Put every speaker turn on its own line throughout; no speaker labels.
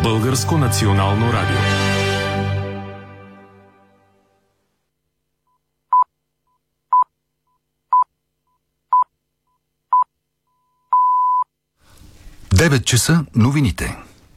Българско национално радио.
Девет часа новините.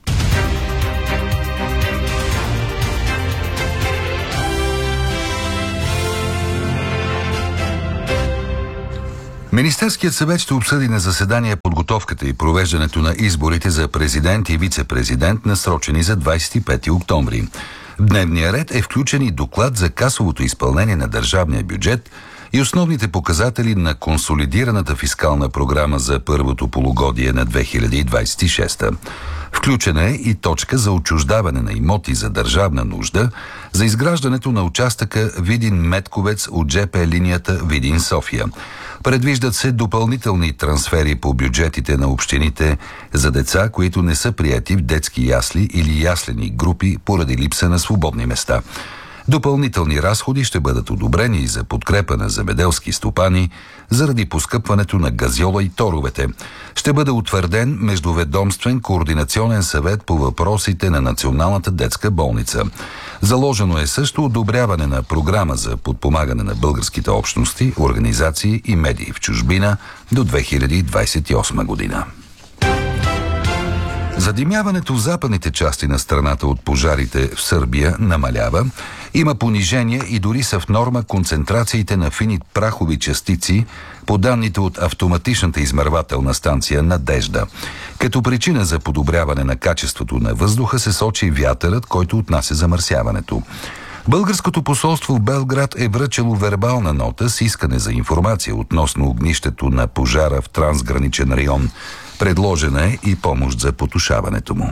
Министерският съвет ще обсъди на заседание подготовката и провеждането на изборите за президент и вице-президент, насрочени за 25 октомври. В дневния ред е включен и доклад за касовото изпълнение на държавния бюджет и основните показатели на консолидираната фискална програма за първото полугодие на 2026. Включена е и точка за отчуждаване на имоти за държавна нужда за изграждането на участъка Видин-Метковец от ЖП линията Видин-София. Предвиждат се допълнителни трансфери по бюджетите на общините за деца, които не са приети в детски ясли или яслени групи поради липса на свободни места. Допълнителни разходи ще бъдат одобрени и за подкрепа на земеделски стопани заради поскъпването на газьола и торовете. Ще бъде утвърден междуведомствен координационен съвет по въпросите на Националната детска болница. Заложено е също одобряване на програма за подпомагане на българските общности, организации и медии в чужбина до 2028 година. Задимяването в западните части на страната от пожарите в Сърбия намалява, има понижение и дори са в норма концентрациите на фини прахови частици по данните от автоматичната измервателна станция Надежда. Като причина за подобряване на качеството на въздуха се сочи вятърът, който отнася замърсяването. Българското посолство в Белград е връчило вербална нота с искане за информация относно огнището на пожара в трансграничен район. Предложена е и помощ за потушаването му.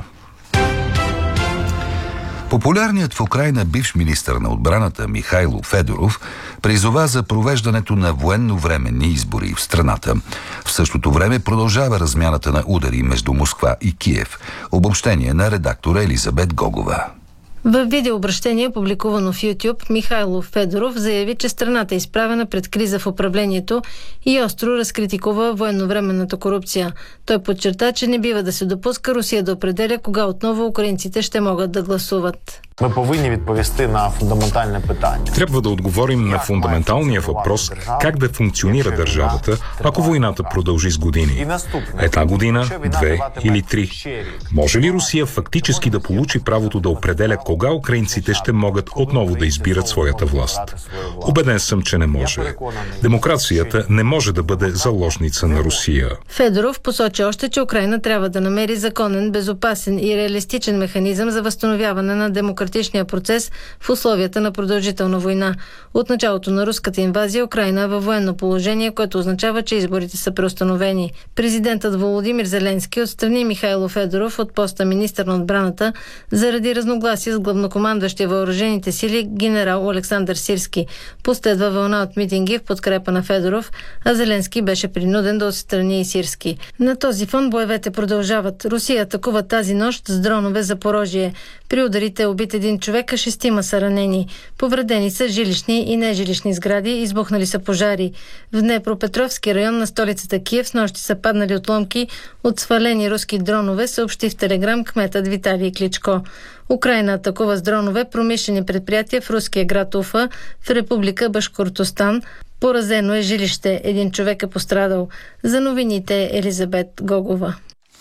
Популярният в Украйна бивш министър на отбраната Михайло Федоров призова за провеждането на военновременни избори в страната. В същото време продължава размяната на удари между Москва и Киев. Обобщение на редактора Елизабет Гогова.
В видеообращение, публикувано в YouTube, Михайло Федоров заяви, че страната е изправена пред криза в управлението и остро разкритикува военновременната корупция. Той подчерта, че не бива да се допуска Русия да определя кога отново украинците ще могат да гласуват.
Ми повинні відповісти на фундаментальне питання.
Трябва да отговорим на фундаменталния въпрос как да функционира държавата, ако войната продължи с години. Една година, две или три. Може ли Русия фактически да получи правото да определя кога украинците ще могат отново да избират своята власт? Убеден съм, че не може. Демокрацията не може да бъде заложница на Русия.
Федоров посочи още, че Украйна трябва да намери законен, безопасен и реалистичен механизъм за възстановяване на демократичния процес в условията на продължителна война. От началото на руската инвазия Украйна е във военно положение, което означава, че изборите са преустановени. Президентът Володимир Зеленски отстрани Михайло Федоров от поста министър на отбраната заради разногласия с главнокомандващия въоръжените сили генерал Александър Сирски. Последва вълна от митинги в подкрепа на Федоров, а Зеленски беше принуден да отстрани и Сирски. На този фон боевете продължават. Русия атакува тази нощ с дронове Запорожие. При ударите е убит един човек, а 6 са ранени. Повредени са жилищни и нежилищни сгради, избухнали са пожари. В Днепропетровски район на столицата Киев с нощи са паднали отломки от свалени руски дронове, съобщи в Телеграм кметът Виталий Кличко. Украйна атакува с дронове промишлени предприятия в руския град Уфа, в република Башкортостан. Поразено е жилище. Един човек е пострадал. За новините Елизабет Гогова.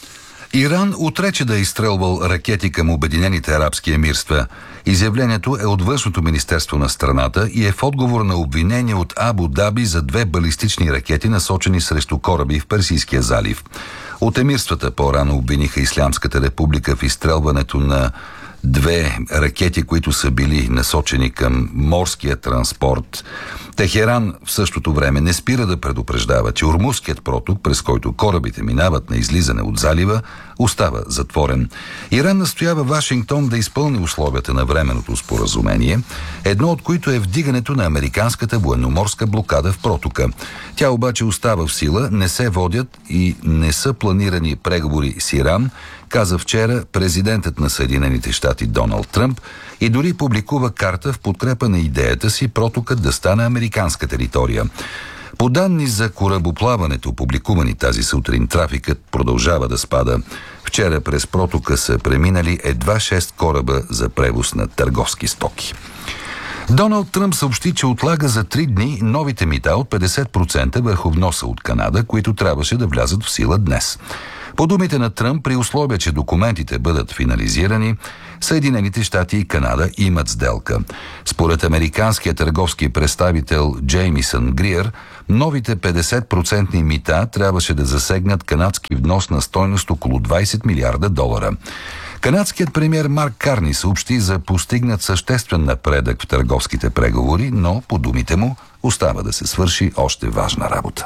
Иран отрече да е изстрелвал ракети към Обединените арабски емирства. Изявлението е от Външното министерство на страната и е в отговор на обвинение от Абу Даби за 2 балистични ракети, насочени срещу кораби в Персийския залив. От емирствата по-рано обвиниха Ислямската република в изстрелването на 2 ракети, които са били насочени към морския транспорт. Техеран в същото време не спира да предупреждава, че Ормузският проток, през който корабите минават на излизане от залива, остава затворен. Иран настоява Вашингтон да изпълни условията на временното споразумение, едно от които е вдигането на американската военноморска блокада в протока. Тя обаче остава в сила, не се водят и не са планирани преговори с Иран, каза вчера президентът на Съединените щати Доналд Тръмп и дори публикува карта в подкрепа на идеята си протокът да стане американска територия. По данни за корабоплаването, публикувани тази сутрин, трафикът продължава да спада. Вчера през протока са преминали едва 6 кораба за превоз на търговски стоки. Доналд Тръмп съобщи, че отлага за 3 дни новите мита от 50% върху вноса от Канада, които трябваше да влязат в сила днес. По думите на Тръмп, при условие, че документите бъдат финализирани, Съединените щати и Канада имат сделка. Според американския търговски представител Джеймисън Гриер, новите 50% мита трябваше да засегнат канадски внос на стойност около $20 милиарда. Канадският премиер Марк Карни съобщи за постигнат съществен напредък в търговските преговори, но по думите му остава да се свърши още важна работа.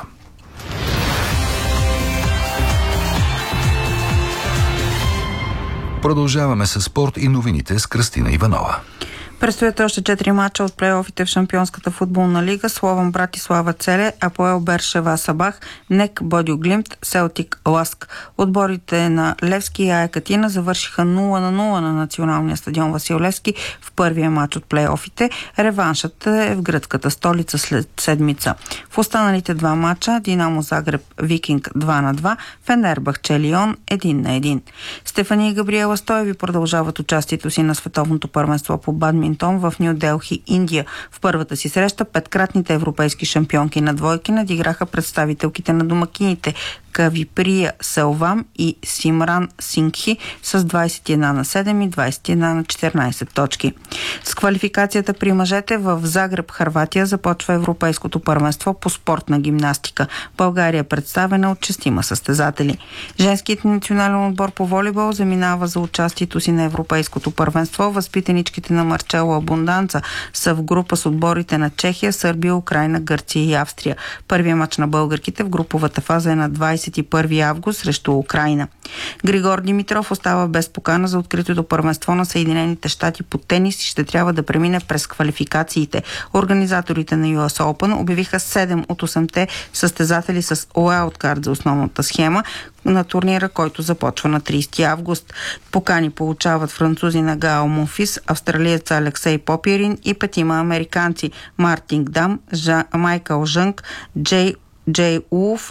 Продължаваме с спорт и новините с Кръстина Иванова.
Предстоят още 4 мача от плейофите в Шампионската футболна лига. Слован Братислава Целе, Апоел Бершева Сабах, НЕК Бодю Глимт, Селтик Ласк. Отборите на Левски и АЕК Атина завършиха 0-0 на националния стадион Васил Левски в първия мач от плейофите. Реваншът е в гръцката столица след седмица. В останалите 2 мача Динамо Загреб Викинг 2-2, Фенербахче Лион 1-1. Стефани и Габриела Стоеви продължават участието си на световното първенство по бадминтон в Ню Делхи, Индия. В първата си среща 5-кратните европейски шампионки на двойки надиграха представителките на домакините Кавиприя Селвам и Симран Сингхи с 21-7 и 21-14 точки. С квалификацията при мъжете в Загреб, Хърватия, започва европейското първенство по спортна гимнастика. България е представена от 6 състезатели. Женският национален отбор по волейбол заминава за участието си на европейското първенство. Възпитаничките на Марчело Абунданца са в група с отборите на Чехия, Сърбия, Украйна, Гърция и Австрия. Първият мач на българките в груповата фаза е на 21 август срещу Украйна. Григор Димитров остава без покана за откритото първенство на Съединените щати по тенис и ще трябва да премине през квалификациите. Организаторите на US Open обявиха 7 от 8-те състезатели с уайлдкарт за основната схема на турнира, който започва на 30 август. Покани получават французи на Гао Монфис, австралиец Алексей Попирин и 5 американци Мартин Дам, Майкъл Жънг, Джей Улф,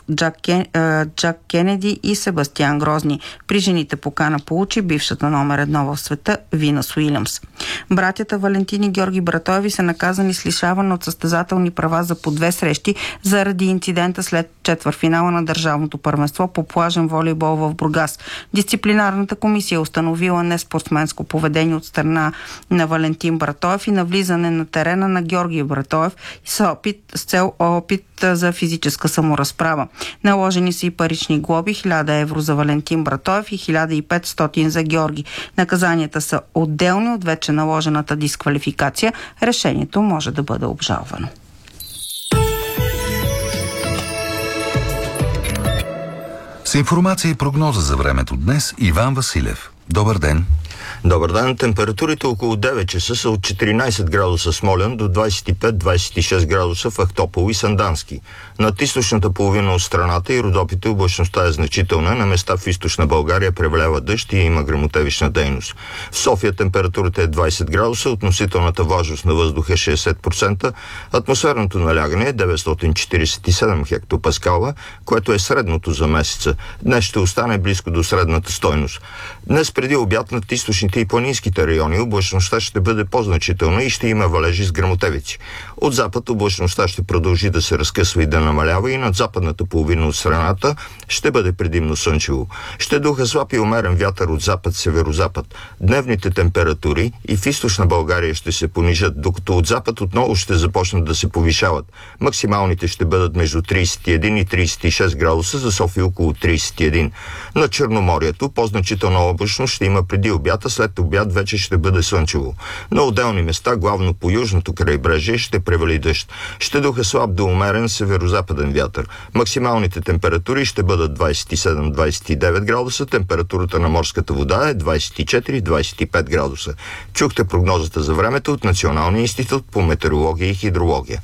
Джак Кенеди и Себастиан Грозни. При жените покана получи бившата номер 1 в света Винас Уилямс. Братята Валентин и Георги Братоеви са наказани с лишаване от състезателни права за по 2 срещи заради инцидента след четвъртфинала на държавното първенство по плажен волейбол в Бургас. Дисциплинарната комисия установила неспортсменско поведение от страна на Валентин Братоев и навлизане на терена на Георги Братоев с цел опит за физическа саморазправа. Наложени са и парични глоби, 1000 евро за Валентин Братоев и 1500 за Георги. Наказанията са отделни от вече наложената дисквалификация. Решението може да бъде обжалвано.
С информация и прогноза за времето днес Иван Василев. Добър ден!
Добър ден. Температурите около 9 часа са от 14 градуса Смолян до 25-26 градуса в Ахтопол и Сандански. Над източната половина от страната и Родопите облачността е значителна. На места в източна България превалява дъжд и има гръмотевична дейност. В София температурата е 20 градуса, относителната влажност на въздуха е 60%, атмосферното налягане е 947 хектопаскала, което е средното за месеца. Днес ще остане близко до средната стойност. Днес преди обяд над източните и планинските райони облачността ще бъде по-значителна и ще има валежи с гръмотевици. От запад облачността ще продължи да се разкъсва и да намалява и над западната половина от страната ще бъде предимно слънчево. Ще духа слаб и умерен вятър от запад-северозапад. Дневните температури и в източна България ще се понижат, докато от запад отново ще започнат да се повишават. Максималните ще бъдат между 31 и 36 градуса, за София около 31. На Черноморието по-значителна облачност ще има преди обяд, а след обяд вече ще бъде слънчево. На отделни места, главно по южното крайбрежие, ще превали дъжд. Ще духа слаб до умерен северозападен вятър. Максималните температури ще бъдат 27-29 градуса, температурата на морската вода е 24-25 градуса. Чухте прогнозата за времето от Националния институт по метеорология и хидрология.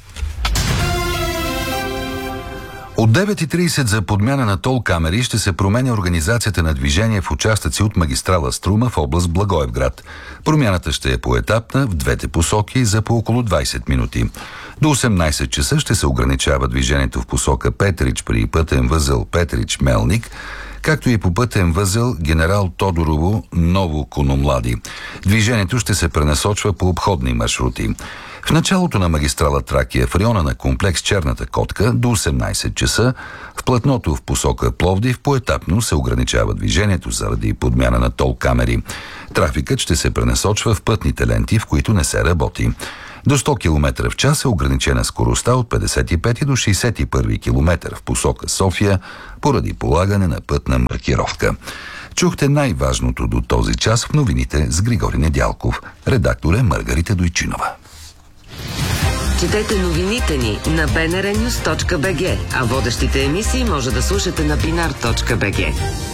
От 9:30 за подмяна на тол камери ще се променя организацията на движение в участъци от магистрала Струма в област Благоевград. Промяната ще е поетапна в двете посоки за по около 20 минути. До 18 часа ще се ограничава движението в посока Петрич при пътен възел Петрич-Мелник, както и по пътен възел Генерал Тодорово Ново Кономлади. Движението ще се пренасочва по обходни маршрути. В началото на магистрала Тракия в района на комплекс Черната котка до 18 часа в платното в посока Пловдив поетапно се ограничава движението заради подмяна на тол камери. Трафикът ще се пренасочва в пътните ленти, в които не се работи. До 100 км в час е ограничена скоростта от 55 до 61 км в посока София поради полагане на пътна маркировка. Чухте най-важното до този час в новините с Григори Недялков. Редактор е Маргарита Дойчинова.
Четете новините ни на bnrnews.bg, а водещите емисии може да слушате на binar.bg.